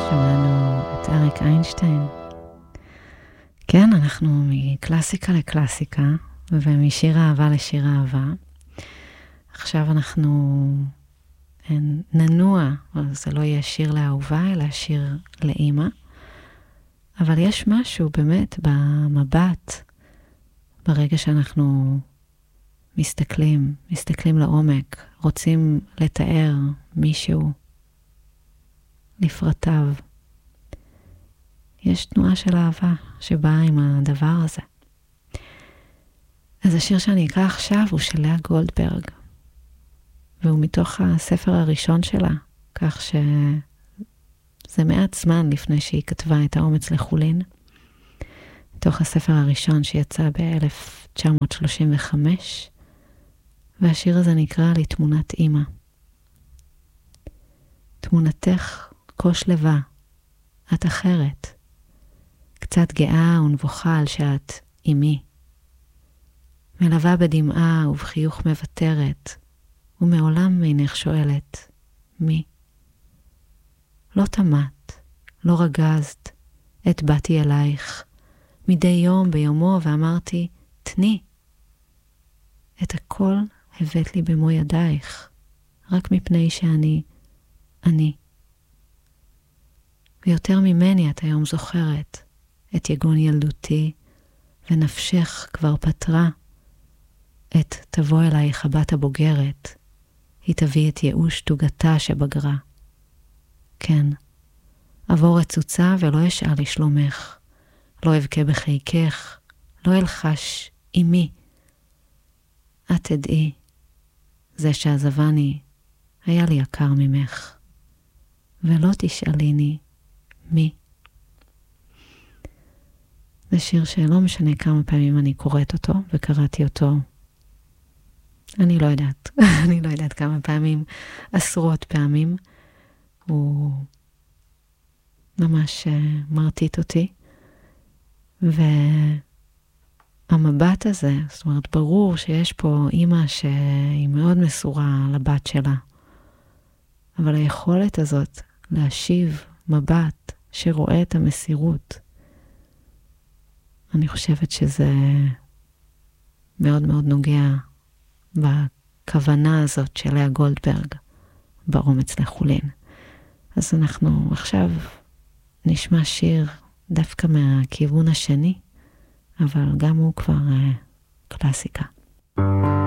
שמענו את אריק איינשטיין. כן, אנחנו מקלאסיקה לקלאסיקה, ומשיר אהבה לשיר אהבה. עכשיו אנחנו ננוע, זה לא יהיה שיר לאהובה, אלא שיר לאמא. אבל יש משהו באמת במבט, ברגע שאנחנו מסתכלים לעומק, רוצים לתאר מישהו לפרטיו. יש תנועה של אהבה שבאה עם הדבר הזה. אז השיר שאני אקרא עכשיו הוא של לאה גולדברג, והוא מתוך הספר הראשון שלה, כך שזה מעט זמן לפני שהיא כתבה את האומץ לחולין, מתוך הספר הראשון שיצא ב-1935, והשיר הזה נקרא לתמונת אמא. תמונתך כה שלווה, את אחרת, קצת גאה ונבוכה על שאת אמי, מלווה בדמעה ובחיוך מבטרת, ומעולם אינך שואלת, מי? לא תמת, לא רגזת, עת באתי אלייך, מדי יום ביומו ואמרתי, תני. את הכל הבאת לי במו ידייך, רק מפני שאני, אני. ויותר ממני את היום זוכרת, את יגון ילדותי, ונפשך כבר פתרה, את תבוא אלייך הבת הבוגרת, היא תביא את ייאוש תוגתה שבגרה. כן, עבור רצוצה ולא אשאל לשלומך, לא אבכה בחיקך, לא אלחש אמי. את תדעי, זה שעזבני היה לי יקר ממך, ולא תשאליני מי. זה שיר שלא משנה כמה פעמים אני קוראת אותו, וקראתי אותו, אני לא יודעת כמה פעמים, עשרות פעמים. הוא ממש מרטיט אותי, והמבט הזה, זאת אומרת, ברור שיש פה אמא שהיא מאוד מסורה לבת שלה, אבל היכולת הזאת להשיב מבט שרואה את המסירות, אני חושבת שזה מאוד מאוד נוגע בכוונה הזאת של לאה גולדברג באומץ לחולין. אז אנחנו עכשיו נשמע שיר דווקא מהכיוון השני, אבל גם הוא כבר קלאסיקה.